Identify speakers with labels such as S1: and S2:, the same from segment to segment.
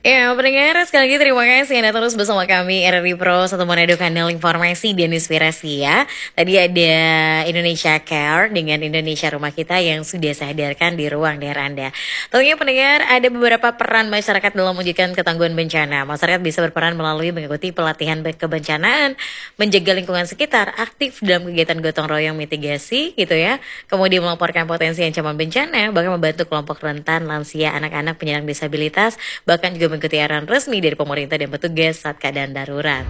S1: Ya, pendengar, sekali lagi terima kasih Anda terus bersama kami RRI Pro, satu Manado Kanal Informasi dan Inspirasi ya. Tadi ada Indonesia Care dengan Indonesia Rumah Kita yang sudah saya hadirkan di ruang daerah Anda. Tentunya pendengar, ada beberapa peran masyarakat dalam mewujudkan ketangguhan bencana. Masyarakat bisa berperan melalui mengikuti pelatihan kebencanaan, menjaga lingkungan sekitar, aktif dalam kegiatan gotong royong mitigasi gitu ya. Kemudian melaporkan potensi ancaman bencana, bahkan membantu kelompok rentan, lansia, anak-anak, penyandang disabilitas, bahkan juga mengikuti arahan resmi dari pemerintah dan petugas saat keadaan darurat.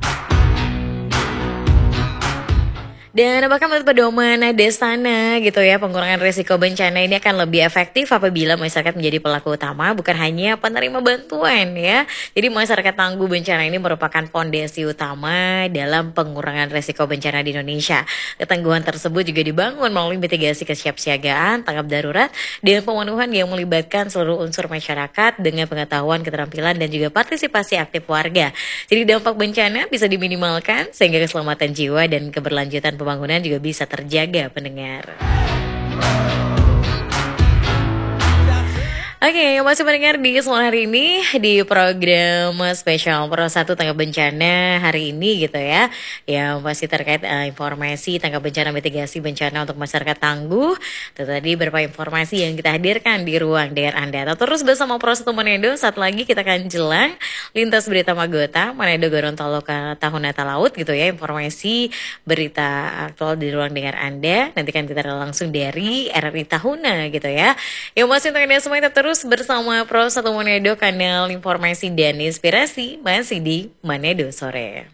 S1: Dan bahkan menurut pedoman Desana gitu ya, pengurangan risiko bencana ini akan lebih efektif apabila masyarakat menjadi pelaku utama, bukan hanya penerima bantuan ya. Jadi masyarakat tangguh bencana ini merupakan fondasi utama dalam pengurangan risiko bencana di Indonesia. Ketangguhan tersebut juga dibangun melalui mitigasi kesiapsiagaan, tanggap darurat, dan pemenuhan yang melibatkan seluruh unsur masyarakat dengan pengetahuan, keterampilan, dan juga partisipasi aktif warga. Jadi dampak bencana bisa diminimalkan sehingga keselamatan jiwa dan keberlanjutan pembangunan juga bisa terjaga, pendengar. Oke, masih mendengar di sore hari ini di program spesial Pro 1 Tanggap Bencana hari ini gitu ya. Yang masih terkait informasi tanggap bencana mitigasi bencana untuk masyarakat tangguh. Itu tadi beberapa informasi yang kita hadirkan di ruang daerah Anda. Tetap terus bersama Pro 1 Manado, saat lagi kita akan jelang lintas berita Magota, Manado Gorontalo ke Tahunata Laut gitu ya. Informasi berita aktual di ruang dengar Anda. Nanti kan kita langsung dari RRI Tahuna gitu ya. Yang masih untuk Anda semua tetap terus bersama Pro 1 Manado, kanal informasi dan inspirasi masih di Manado Sore.